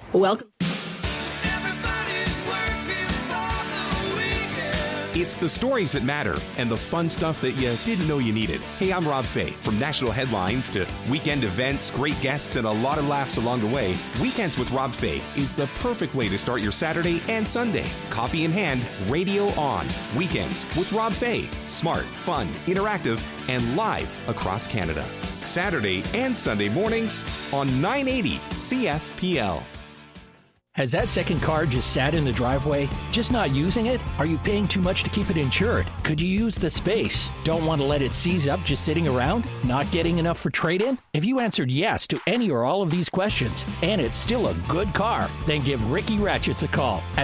Welcome. It's the stories that matter and the fun stuff that you didn't know you needed. Hey, I'm Rob Fay. From national headlines to weekend events, great guests, and a lot of laughs along the way, Weekends with Rob Fay is the perfect way to start your Saturday and Sunday. Coffee in hand, radio on. Weekends with Rob Fay. Smart, fun, interactive, and live across Canada. Saturday and Sunday mornings on 980 CFPL. Has that second car just sat in the driveway? Just not using it? Are you paying too much to keep it insured? Could you use the space? Don't want to let it seize up just sitting around? Not getting enough for trade-in? If you answered yes to any or all of these questions, and it's still a good car, then give Ricky Ratchets a call at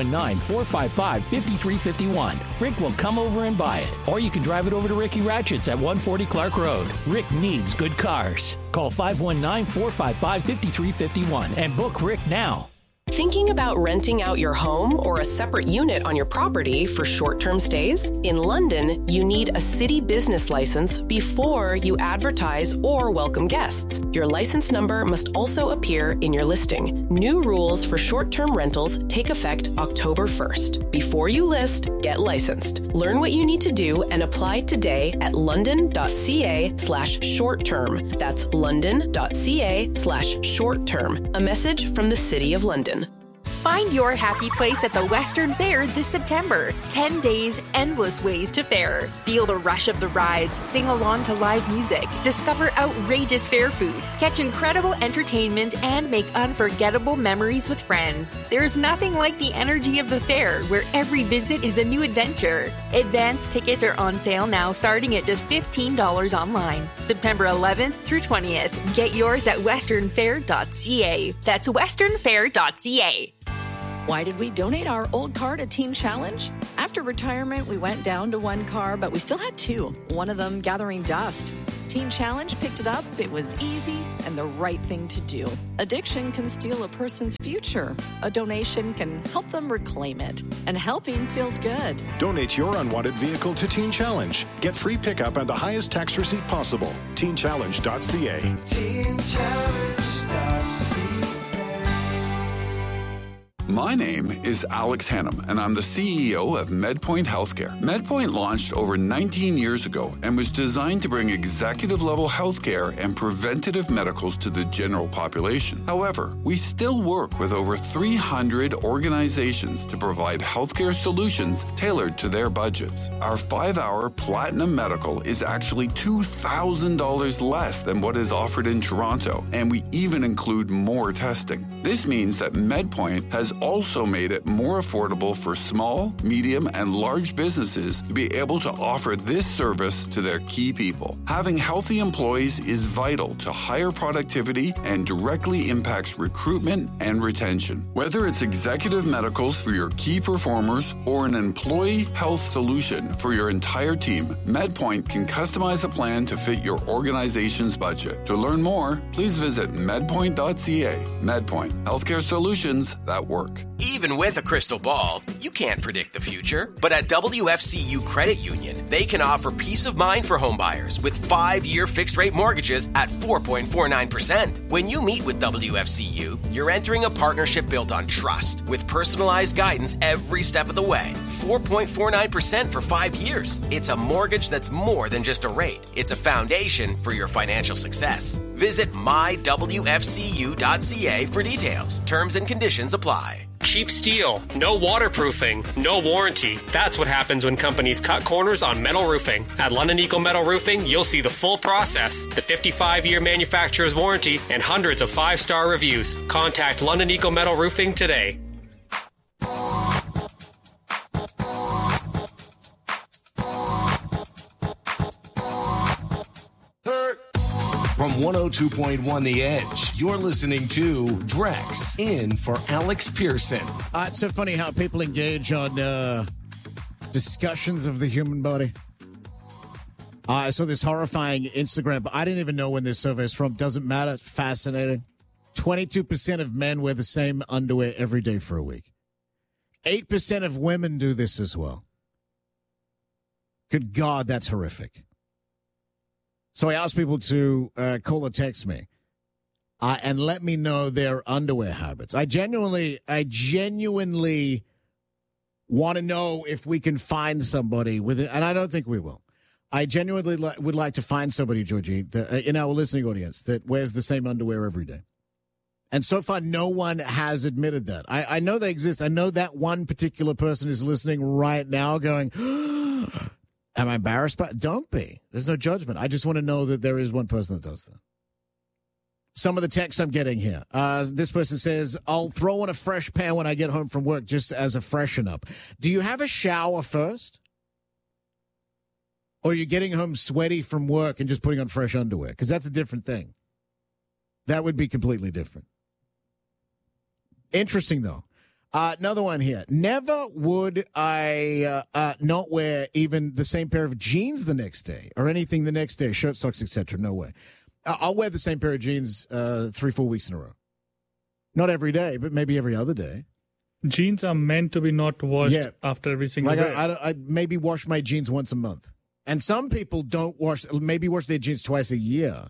519-455-5351. Rick will come over and buy it. Or you can drive it over to Ricky Ratchets at 140 Clark Road. Rick needs good cars. Call 519-455-5351 and book Rick now. Thinking about renting out your home or a separate unit on your property for short-term stays? In London, you need a city business license before you advertise or welcome guests. Your license number must also appear in your listing. New rules for short-term rentals take effect October 1st. Before you list, get licensed. Learn what you need to do and apply today at london.ca/short-term. That's london.ca/short-term. A message from the City of London. Find your happy place at the Western Fair this September. 10 days, endless ways to fair. Feel the rush of the rides, sing along to live music, discover outrageous fair food, catch incredible entertainment, and make unforgettable memories with friends. There's nothing like the energy of the fair, where every visit is a new adventure. Advance tickets are on sale now, starting at just $15 online. September 11th through 20th. Get yours at westernfair.ca. That's westernfair.ca. Why did we donate our old car to Teen Challenge? After retirement, we went down to one car, but we still had two, one of them gathering dust. Teen Challenge picked it up, it was easy, and the right thing to do. Addiction can steal a person's future. A donation can help them reclaim it. And helping feels good. Donate your unwanted vehicle to Teen Challenge. Get free pickup and the highest tax receipt possible. TeenChallenge.ca. TeenChallenge.ca. My name is Alex Hannum, and I'm the CEO of MedPoint Healthcare. MedPoint launched over 19 years ago and was designed to bring executive-level healthcare and preventative medicals to the general population. However, we still work with over 300 organizations to provide healthcare solutions tailored to their budgets. Our 5-hour Platinum Medical is actually $2,000 less than what is offered in Toronto, and we even include more testing. This means that MedPoint has also made it more affordable for small, medium, and large businesses to be able to offer this service to their key people. Having healthy employees is vital to higher productivity and directly impacts recruitment and retention. Whether it's executive medicals for your key performers or an employee health solution for your entire team, MedPoint can customize a plan to fit your organization's budget. To learn more, please visit medpoint.ca. MedPoint, healthcare solutions that work. Even with a crystal ball, you can't predict the future. But at WFCU Credit Union, they can offer peace of mind for homebuyers with 5-year fixed-rate mortgages at 4.49%. When you meet with WFCU, you're entering a partnership built on trust with personalized guidance every step of the way. 4.49% for 5 years. It's a mortgage that's more than just a rate. It's a foundation for your financial success. Visit mywfcu.ca for details. Terms and conditions apply. Cheap steel, no waterproofing, no warranty. That's what happens when companies cut corners on metal roofing. At London Eco Metal Roofing, you'll see the full process, the 55-year manufacturer's warranty, and hundreds of 5-star reviews. Contact London Eco Metal Roofing today. From 102.1 The Edge, you're listening to Drex in for Alex Pearson. It's so funny how people engage on discussions of the human body. I saw this horrifying Instagram, but I didn't even know when this survey is from. Doesn't matter. Fascinating. 22% of men wear the same underwear every day for a week. 8% of women do this as well. Good God, that's horrific. So I asked people to call or text me. and let me know their underwear habits. I genuinely want to know if we can find somebody with it, and I don't think we will. I genuinely would like to find somebody, Georgie, in our listening audience that wears the same underwear every day. And so far, no one has admitted that. I know they exist. I know that one particular person is listening right now going, am I embarrassed? Don't be. There's no judgment. I just want to know that there is one person that does that. Some of the texts I'm getting here. This person says, I'll throw on a fresh pair when I get home from work just as a freshen up. Do you have a shower first? Or are you getting home sweaty from work and just putting on fresh underwear? Because that's a different thing. That would be completely different. Interesting, though. Another one here. Never would I not wear even the same pair of jeans the next day or anything the next day, shirt, socks, etc. No way. I'll wear the same pair of jeans 3-4 weeks in a row. Not every day, but maybe every other day. Jeans are meant to be not washed after every single day. I maybe wash my jeans once a month. And some people don't wash their jeans twice a year.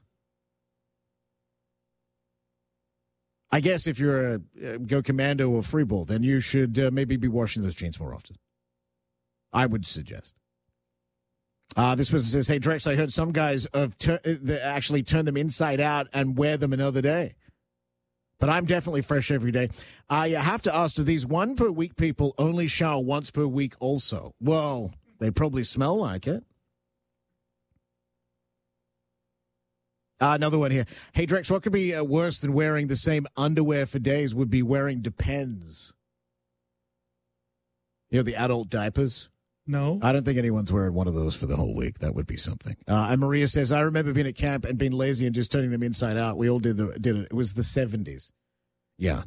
I guess if you're a Go Commando or Freeball, then you should maybe be washing those jeans more often. I would suggest. This person says, hey, Drex, I heard some guys actually turn them inside out and wear them another day. But I'm definitely fresh every day. I have to ask, do these 1 per week people only shower once per week also? Well, they probably smell like it. Another one here. Hey, Drex, what could be worse than wearing the same underwear for days would be wearing Depends. You know, the adult diapers? No. I don't think anyone's wearing one of those for the whole week. That would be something. And Maria says, I remember being at camp and being lazy and just turning them inside out. We all did it. It was the 70s. Yeah.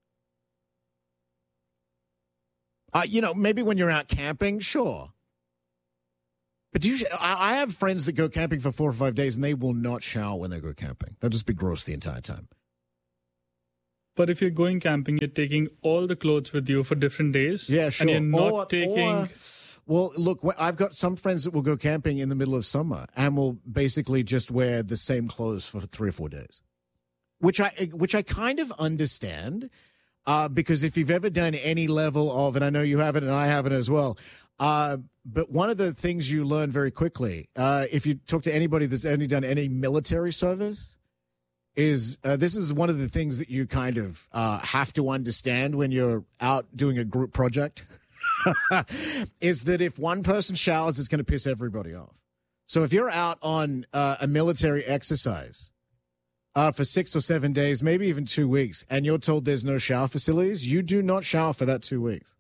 Maybe when you're out camping, sure. But I have friends that go camping for 4 or 5 days, and they will not shower when they go camping. They'll just be gross the entire time. But if you're going camping, you're taking all the clothes with you for different days. Yeah, sure. And you're not taking... Well, look, I've got some friends that will go camping in the middle of summer and will basically just wear the same clothes for 3 or 4 days, which I kind of understand, because if you've ever done any level of, and I know you haven't and I haven't as well, but one of the things you learn very quickly, if you talk to anybody that's only done any military service, is this is one of the things that you kind of have to understand when you're out doing a group project, is that if one person showers, it's going to piss everybody off. So if you're out on a military exercise for 6 or 7 days, maybe even 2 weeks, and you're told there's no shower facilities, you do not shower for that 2 weeks.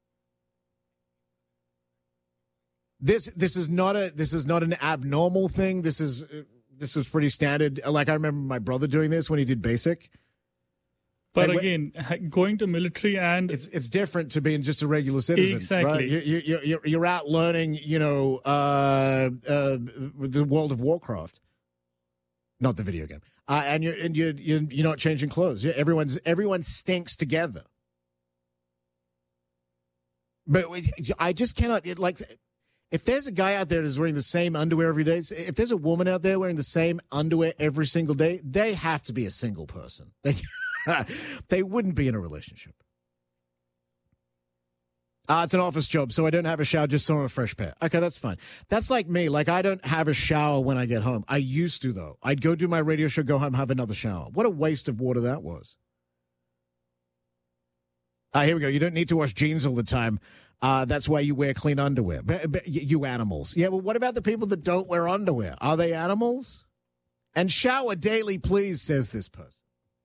This is not an abnormal thing. This is pretty standard. Like, I remember my brother doing this when he did basic. But again, going to military and it's different to being just a regular citizen. Exactly. Right? You're out learning, the World of Warcraft, not the video game, and you're not changing clothes. Everyone stinks together. But I just cannot. If there's a guy out there that's wearing the same underwear every day, if there's a woman out there wearing the same underwear every single day, they have to be a single person. They wouldn't be in a relationship. It's an office job, so I don't have a shower, just on a fresh pair. Okay, that's fine. That's like me. Like, I don't have a shower when I get home. I used to, though. I'd go do my radio show, go home, have another shower. What a waste of water that was. Here we go. You don't need to wash jeans all the time. That's why you wear clean underwear. But you animals. Yeah, well, what about the people that don't wear underwear? Are they animals? And shower daily, please, says this person.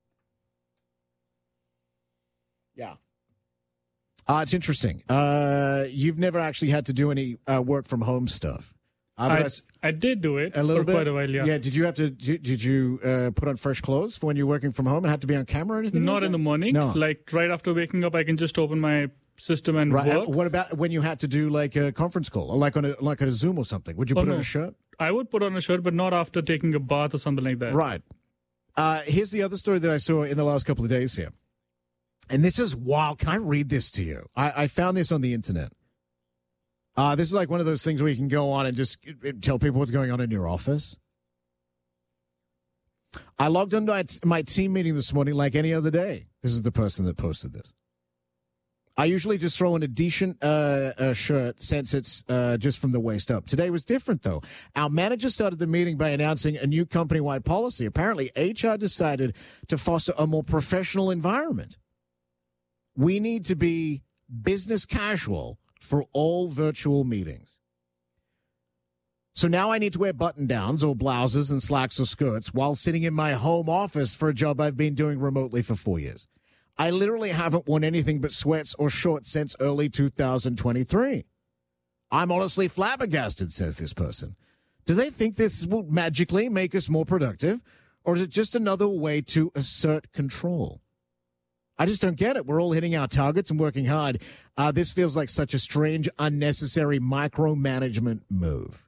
Yeah. It's interesting. You've never actually had to do any work from home stuff. I did do it a little bit. Quite a while, yeah. Yeah. Did you have to? Did you put on fresh clothes for when you're working from home and had to be on camera or anything? Not in the morning. No. Like right after waking up, I can just open my system and work. What about when you had to do like a conference call or like on a Zoom or something? Would you put on a shirt? I would put on a shirt, but not after taking a bath or something like that. Right. Here's the other story that I saw in the last couple of days here. And this is wild. Can I read this to you? I found this on the internet. This is like one of those things where you can go on and just tell people what's going on in your office. I logged onto my team meeting this morning like any other day. This is the person that posted this. I usually just throw in a decent shirt since it's just from the waist up. Today was different, though. Our manager started the meeting by announcing a new company-wide policy. Apparently, HR decided to foster a more professional environment. We need to be business casual for all virtual meetings. So now I need to wear button-downs or blouses and slacks or skirts while sitting in my home office for a job I've been doing remotely for 4 years. I literally haven't worn anything but sweats or shorts since early 2023. I'm honestly flabbergasted, says this person. Do they think this will magically make us more productive, or is it just another way to assert control? I just don't get it. We're all hitting our targets and working hard. This feels like such a strange, unnecessary micromanagement move.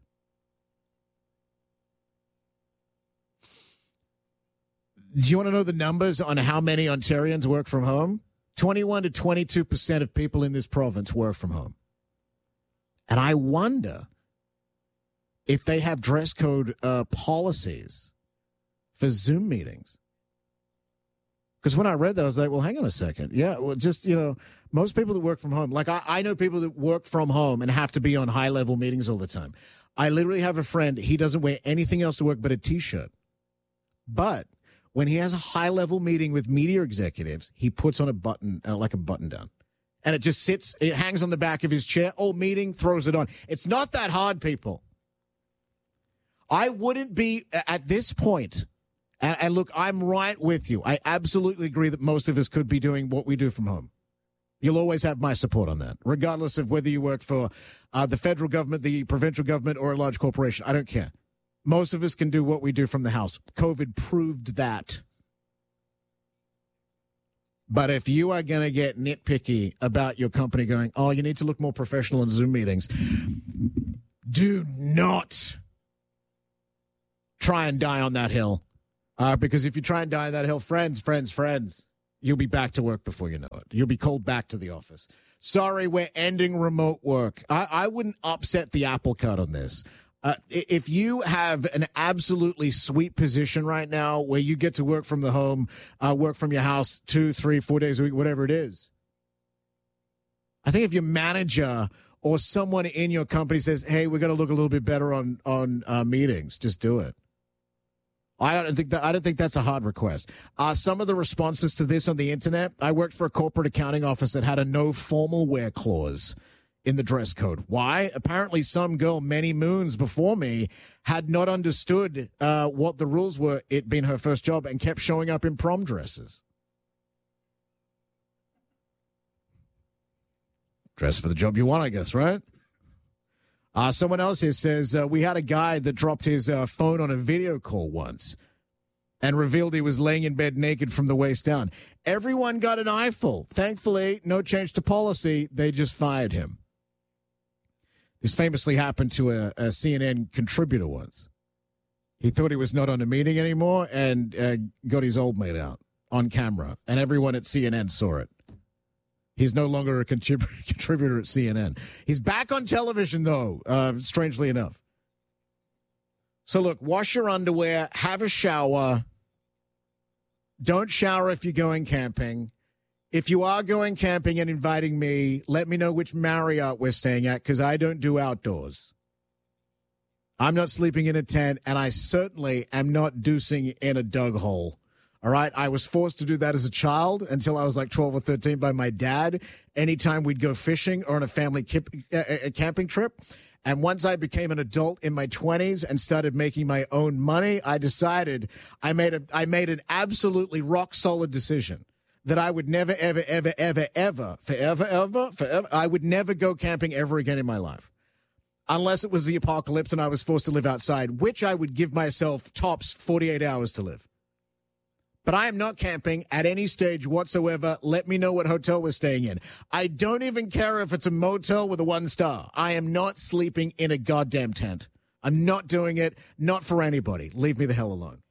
Do you want to know the numbers on how many Ontarians work from home? 21 to 22% of people in this province work from home. And I wonder if they have dress code policies for Zoom meetings. Because when I read that, I was like, well, hang on a second. Yeah, well, just, most people that work from home, like I know people that work from home and have to be on high-level meetings all the time. I literally have a friend, he doesn't wear anything else to work but a T-shirt. But when he has a high-level meeting with media executives, he puts on a button, like a button-down. And it just sits, it hangs on the back of his chair. Oh, meeting, throws it on. It's not that hard, people. I wouldn't be, at this point, and look, I'm right with you. I absolutely agree that most of us could be doing what we do from home. You'll always have my support on that, regardless of whether you work for the federal government, the provincial government, or a large corporation. I don't care. Most of us can do what we do from the house. COVID proved that. But if you are going to get nitpicky about your company going, oh, you need to look more professional in Zoom meetings, do not try and die on that hill. Because if you try and die on that hill, friends, you'll be back to work before you know it. You'll be called back to the office. Sorry, we're ending remote work. I wouldn't upset the apple cart on this. If you have an absolutely sweet position right now where you get to work from the home, work from your house 2, 3, 4 days a week, whatever it is, I think if your manager or someone in your company says, hey, we're going to look a little bit better on meetings, just do it. I don't think that's a hard request. Some of the responses to this on the internet, I worked for a corporate accounting office that had a no formal wear clause in the dress code. Why? Apparently some girl many moons before me had not understood what the rules were, it being her first job, and kept showing up in prom dresses. Dress for the job you want, I guess, right? Someone else here says, we had a guy that dropped his phone on a video call once and revealed he was laying in bed naked from the waist down. Everyone got an eyeful. Thankfully, no change to policy. They just fired him. This famously happened to a CNN contributor once. He thought he was not on a meeting anymore and got his old mate out on camera, and everyone at CNN saw it. He's no longer a contributor at CNN. He's back on television, though, strangely enough. So, look, wash your underwear, have a shower. Don't shower if you're going camping. If you are going camping and inviting me, let me know which Marriott we're staying at, because I don't do outdoors. I'm not sleeping in a tent, and I certainly am not deucing in a dug hole. All right, I was forced to do that as a child until I was like 12 or 13 by my dad. Anytime we'd go fishing or on a family camping trip. And once I became an adult in my 20s and started making my own money, I decided I made an absolutely rock solid decision that I would never, ever, ever, ever, ever, forever, I would never go camping ever again in my life. Unless it was the apocalypse and I was forced to live outside, which I would give myself tops 48 hours to live. But I am not camping at any stage whatsoever. Let me know what hotel we're staying in. I don't even care if it's a motel with a 1-star. I am not sleeping in a goddamn tent. I'm not doing it. Not for anybody. Leave me the hell alone.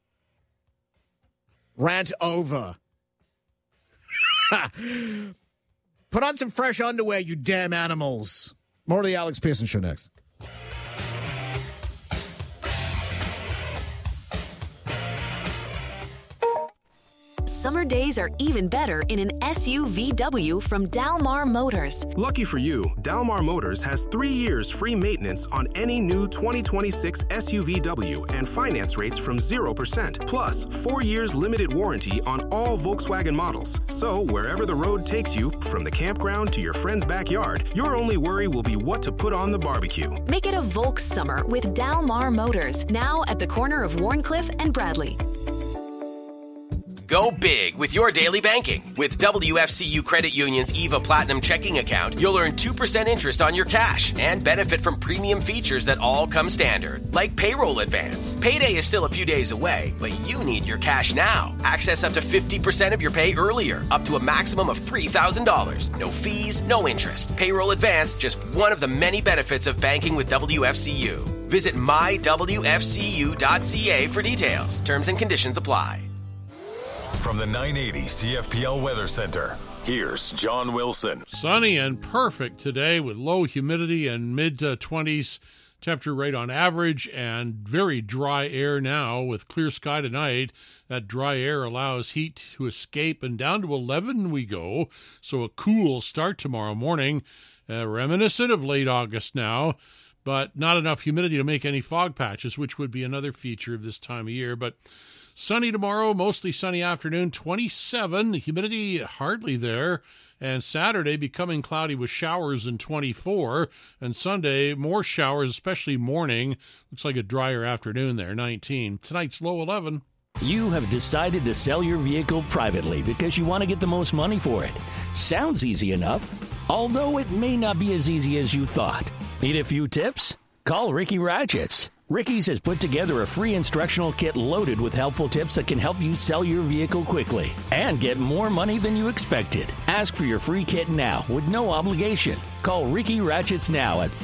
Rant over. Put on some fresh underwear, you damn animals. More of the Alex Pearson Show next. summer days are even better in an SUVW from Dalmar Motors. Lucky for you, Dalmar Motors has 3 years free maintenance on any new 2026 SUVW and finance rates from 0%. Plus, 4 years limited warranty on all Volkswagen models. So, wherever the road takes you, from the campground to your friend's backyard, your only worry will be what to put on the barbecue. Make it a Volks summer with Dalmar Motors, now at the corner of Warncliffe and Bradley. Go big with your daily banking. With WFCU Credit Union's EVA Platinum checking account, you'll earn 2% interest on your cash and benefit from premium features that all come standard, like payroll advance. Payday is still a few days away, but you need your cash now. Access up to 50% of your pay earlier, up to a maximum of $3,000. No fees, no interest. Payroll advance, just one of the many benefits of banking with WFCU. Visit mywfcu.ca for details. Terms and conditions apply. From the 980 CFPL Weather Center, here's John Wilson. Sunny and perfect today with low humidity and mid-20s temperature rate on average, and very dry air now with clear sky tonight. That dry air allows heat to escape, and down to 11 we go, so a cool start tomorrow morning, reminiscent of late August now, but not enough humidity to make any fog patches, which would be another feature of this time of year. But sunny tomorrow, mostly sunny afternoon, 27. Humidity hardly there. And Saturday becoming cloudy with showers in 24. And Sunday, more showers, especially morning. Looks like a drier afternoon there, 19. Tonight's low 11. You have decided to sell your vehicle privately because you want to get the most money for it. Sounds easy enough, although it may not be as easy as you thought. Need a few tips? Call Ricky Ratchets. Ricky's has put together a free instructional kit loaded with helpful tips that can help you sell your vehicle quickly and get more money than you expected. Ask for your free kit now with no obligation. Call Ricky Ratchets now at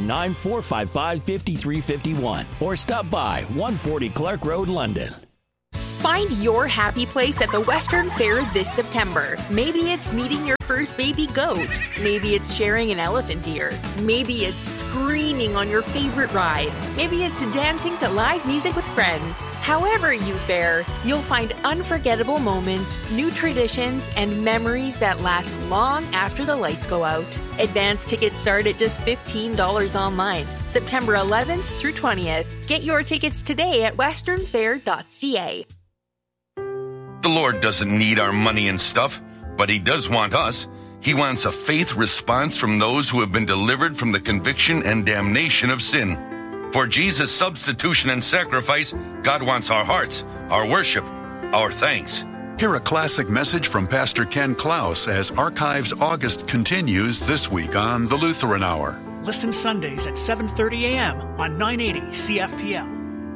519-455-5351 or stop by 140 Clark Road, London. Find your happy place at the Western Fair this September. Maybe it's meeting your first baby goat. Maybe it's sharing an elephant ear. Maybe it's screaming on your favorite ride. Maybe it's dancing to live music with friends. However you fare, you'll find unforgettable moments, new traditions, and memories that last long after the lights go out. Advance tickets start at just $15 online, September 11th through 20th. Get your tickets today at westernfair.ca. The Lord doesn't need our money and stuff, but He does want us. He wants a faith response from those who have been delivered from the conviction and damnation of sin. For Jesus' substitution and sacrifice, God wants our hearts, our worship, our thanks. Hear a classic message from Pastor Ken Klaus as Archives August continues this week on the Lutheran Hour. Listen Sundays at 7:30 a.m. on 980 CFPL.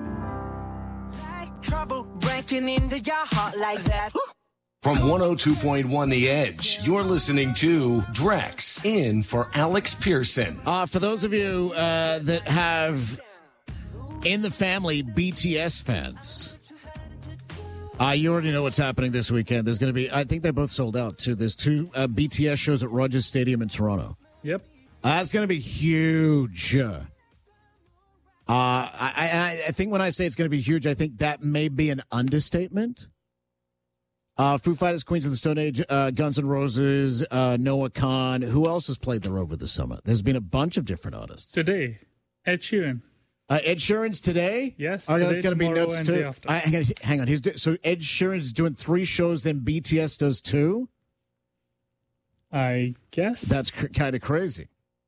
Trouble breaking into your heart like that. From 102.1 The Edge, you're listening to Drex in for Alex Pearson. For those of you that have in the family BTS fans, you already know what's happening this weekend. There's going to be, I think they're both sold out too. There's 2 BTS shows at Rogers Stadium in Toronto. Yep. That's going to be huge. I think when I say it's going to be huge, I think that may be an understatement. Foo Fighters, Queens of the Stone Age, Guns N' Roses, Noah Khan. Who else has played there over the summer? There's been a bunch of different artists. Today, Ed Sheeran. Ed Sheeran's today? Yes. Oh, that's going to be nuts too. Hang on. So Ed Sheeran's doing 3 shows, then BTS does 2? I guess. That's kind of crazy.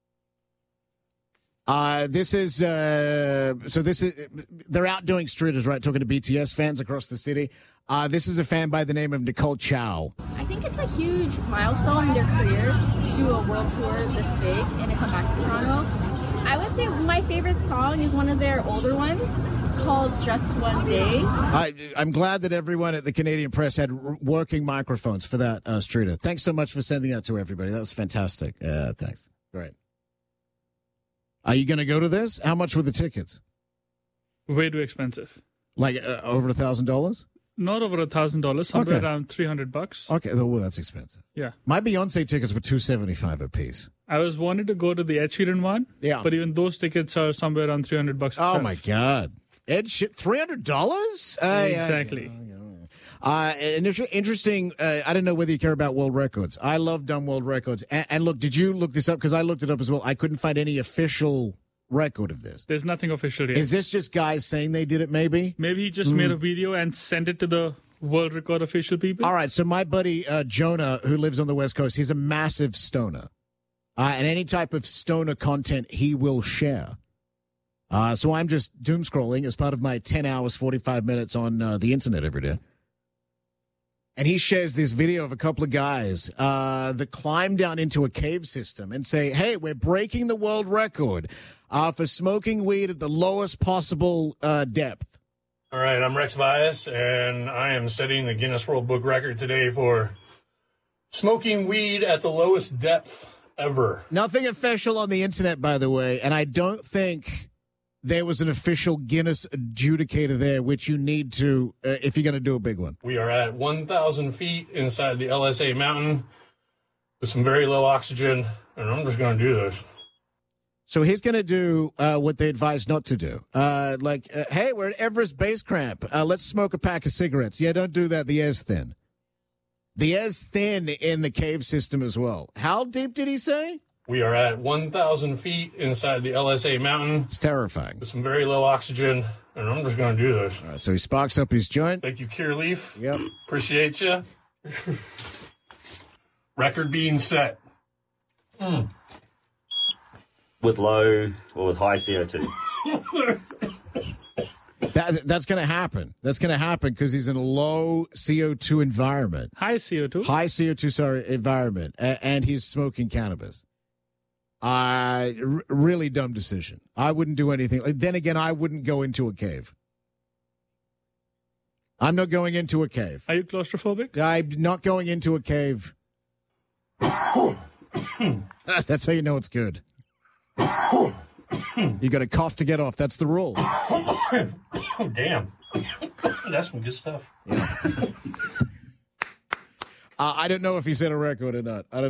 This is they're out doing streeters, right? Talking to BTS fans across the city. This is a fan by the name of Nicole Chow. I think it's a huge milestone in their career to a world tour this big and to come back to Toronto. I would say my favorite song is one of their older ones called Just One Day. I'm glad that everyone at the Canadian Press had working microphones for that streeter. Thanks so much for sending that to everybody. That was fantastic. Thanks. Great. Are you going to go to this? How much were the tickets? Way too expensive. Like over $1,000? Not over $1,000. Somewhere around $300. Okay, well, that's expensive. Yeah. My Beyonce tickets were $275 a piece. I was wanting to go to the Ed Sheeran one. Yeah. But even those tickets are somewhere around $300. Oh my God. $300? Exactly. Interesting. I don't know whether you care about world records. I love dumb world records. And look, did you look this up? Because I looked it up as well. I couldn't find any official record of this. There's nothing official yet. Is this just guys saying they did it, maybe? Maybe he just made a video and sent it to the world record official people. All right, so my buddy Jonah, who lives on the West Coast, he's a massive stoner. And any type of stoner content he will share. So I'm just doom scrolling as part of my 10 hours, 45 minutes on the internet every day. And he shares this video of a couple of guys that climb down into a cave system and say, hey, we're breaking the world record for smoking weed at the lowest possible depth. All right, I'm Rex Bias, and I am setting the Guinness World Book record today for smoking weed at the lowest depth ever. Nothing official on the internet, by the way, and I don't think there was an official Guinness adjudicator there, which you need to if you're going to do a big one. We are at 1,000 feet inside the LSA mountain with some very low oxygen, and I'm just going to do this. So he's going to do what they advise not to do. Hey, we're at Everest Base Camp. Let's smoke a pack of cigarettes. Yeah, don't do that. The air's thin. The air's thin in the cave system as well. How deep did he say? We are at 1,000 feet inside the LSA mountain. It's terrifying. With some very low oxygen, and I'm just going to do this. All right, so he sparks up his joint. Thank you, Cure Leaf. Yep. Appreciate you. Record being set. With low or with high CO2? That's going to happen. That's going to happen because he's in a low CO2 environment. High CO2? High CO2, environment. And he's smoking cannabis. Really dumb decision. I wouldn't do anything. Then again, I wouldn't go into a cave. I'm not going into a cave. Are you claustrophobic? I'm not going into a cave. That's how you know it's good. You got to cough to get off. That's the rule. Oh, damn. That's some good stuff. Yeah. I don't know if he set a record or not. I don't know.